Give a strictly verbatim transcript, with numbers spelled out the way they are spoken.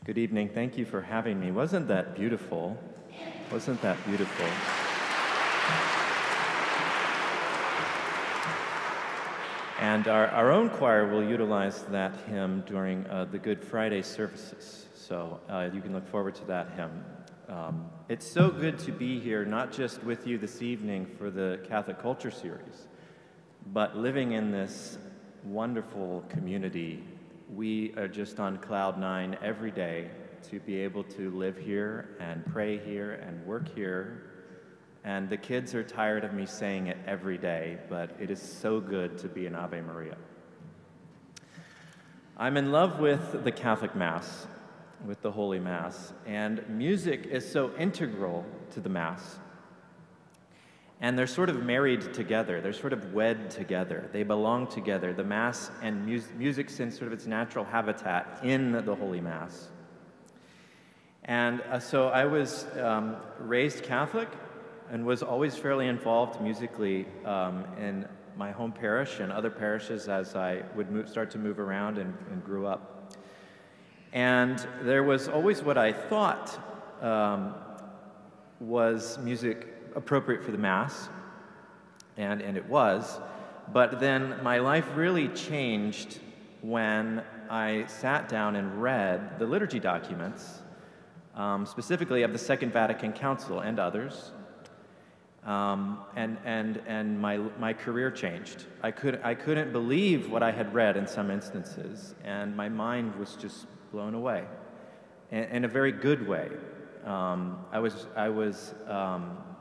Good evening. Thank you for having me. Wasn't that beautiful? Wasn't that beautiful? And our, our own choir will utilize that hymn during uh, the Good Friday services. So uh, you can look forward to that hymn. Um, it's so good to be here, not just with you this evening for the Catholic Culture Series, but living in this wonderful community. We are just on cloud nine every day to be able to live here and pray here and work here. And the kids are tired of me saying it every day, but it is so good to be an Ave Maria. I'm in love with the Catholic Mass, with the Holy Mass, and music is so integral to the Mass. And they're sort of married together. They're sort of wed together. They belong together. The Mass and mu music since sort of its natural habitat in the Holy Mass. And uh, so I was um, raised Catholic and was always fairly involved musically um, in my home parish and other parishes as I would move, start to move around and, and grew up. And there was always what I thought um, was music appropriate for the Mass, and, and it was, but then my life really changed when I sat down and read the liturgy documents, um, specifically of the Second Vatican Council and others, um, and, and, and my, my career changed. I, could, I couldn't believe what I had read in some instances, and my mind was just blown away, in, in a very good way. Um, I was, I was um,